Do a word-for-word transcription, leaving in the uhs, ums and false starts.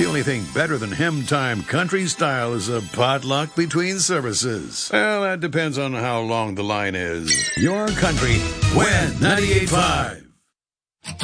The only thing better than Hem Time Country Style is a potluck between services. Well, that depends on how long the line is. Your country, Win ninety-eight point five.